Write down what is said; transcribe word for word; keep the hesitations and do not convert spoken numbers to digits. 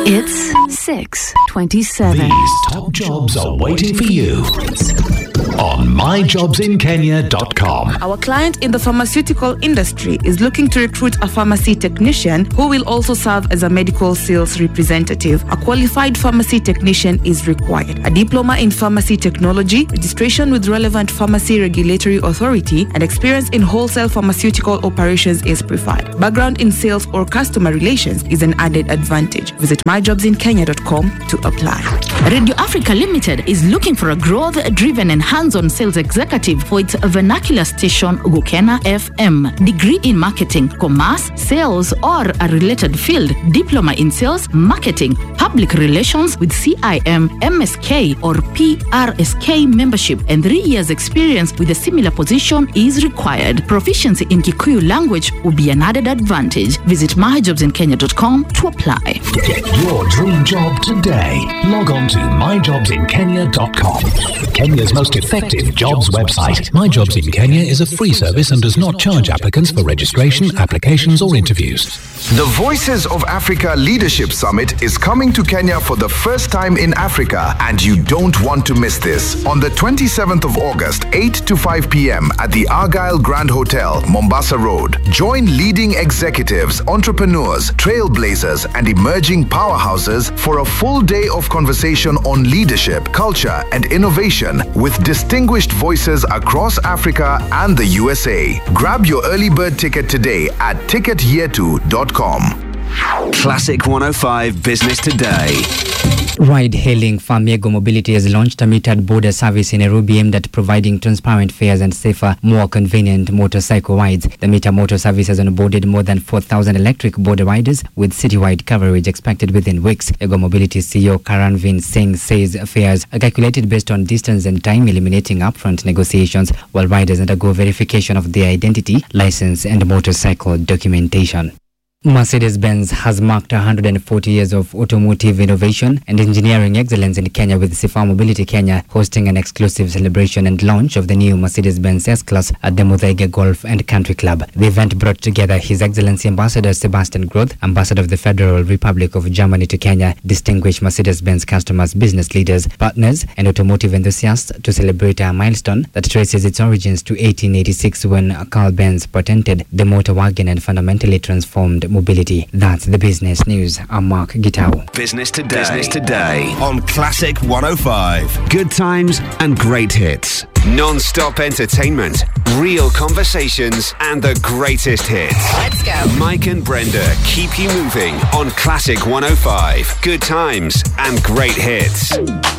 It's six twenty-seven. These top jobs are waiting for you on my jobs in kenya dot com. Our client in the pharmaceutical industry is looking to recruit a pharmacy technician who will also serve as a medical sales representative. A qualified pharmacy technician is required. A diploma in pharmacy technology, registration with relevant pharmacy regulatory authority, and experience in wholesale pharmaceutical operations is preferred. Background in sales or customer relations is an added advantage. Visit my jobs in kenya dot com to apply. Radio Africa Limited is looking for a growth-driven and hands-on sales executive for its vernacular station Gukena F M. Degree in marketing, commerce, sales, or a related field. Diploma in sales, marketing, public relations with C I M, M S K, or P R S K membership, and three years experience with a similar position is required. Proficiency in Kikuyu language will be an added advantage. Visit my jobs in kenya dot com to apply. Get your dream job today. Log on to my jobs in kenya dot com. Kenya's most effective jobs website. My Jobs in Kenya is a free service and does not charge applicants for registration, applications, or interviews. The Voices of Africa Leadership Summit is coming to Kenya for the first time in Africa, and you don't want to miss this. On the twenty-seventh of August, eight to five p.m. at the Argyle Grand Hotel, Mombasa Road. Join leading executives, entrepreneurs, trailblazers, and emerging powerhouses for a full day of conversation on leadership, culture, and innovation with distinguished voices across Africa and the U S A. Grab your early bird ticket today at ticket yetu dot com. Classic one oh five Business Today. Ride-hailing Farmiego Mobility has launched a metered border service in Nairobi aimed at providing transparent fares and safer, more convenient motorcycle rides. The meter motor service has onboarded more than four thousand electric border riders with citywide coverage expected within weeks. Ego Mobility C E O Karanvin Singh says fares are calculated based on distance and time, eliminating upfront negotiations while riders undergo verification of their identity, license, and motorcycle documentation. Mercedes-Benz has marked one hundred forty years of automotive innovation and engineering excellence in Kenya, with Sifa Mobility Kenya hosting an exclusive celebration and launch of the new Mercedes-Benz S-Class at the Muthaiga Golf and Country Club. The event brought together His Excellency Ambassador Sebastian Groth, Ambassador of the Federal Republic of Germany to Kenya, distinguished Mercedes-Benz customers, business leaders, partners, and automotive enthusiasts to celebrate a milestone that traces its origins to eighteen eighty-six, when Carl Benz patented the motor wagon and fundamentally transformed mobility. That's the business news. I'm Mark Gitau. Business Today. Business Today on Classic one oh five. Good times and great hits. Non-stop entertainment, real conversations, and the greatest hits. Let's go. Mike and Brenda keep you moving on Classic one oh five. Good times and great hits.